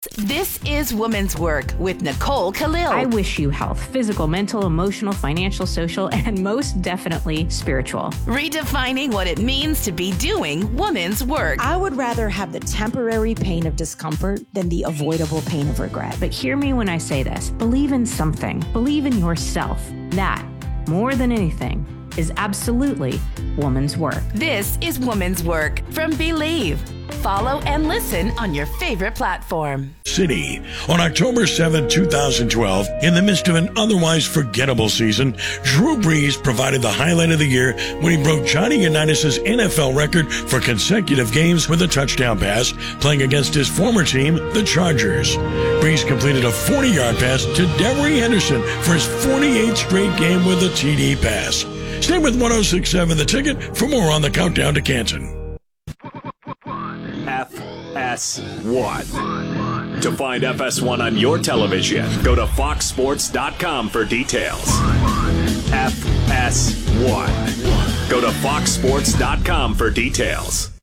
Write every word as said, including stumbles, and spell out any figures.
This is Woman's Work with Nicole Khalil. I wish you health, physical, mental, emotional, financial, social, and most definitely spiritual. Redefining what it means to be doing woman's work. I would rather have the temporary pain of discomfort than the avoidable pain of regret. But hear me when I say this. Believe in something. Believe in yourself. That, more than anything, is absolutely woman's work. This is Woman's Work from Believe. Follow and listen on your favorite platform. City. On October seventh, twenty twelve, in the midst of an otherwise forgettable season, Drew Brees provided the highlight of the year when he broke Johnny Unitas' N F L record for consecutive games with a touchdown pass, playing against his former team, the Chargers. Brees completed a forty-yard pass to Devery Henderson for his forty-eighth straight game with a T D pass. Stay with one oh six point seven The Ticket for more on the Countdown to Canton. F S one. To find F S one on your television, go to fox sports dot com for details. F S one. Go to fox sports dot com for details.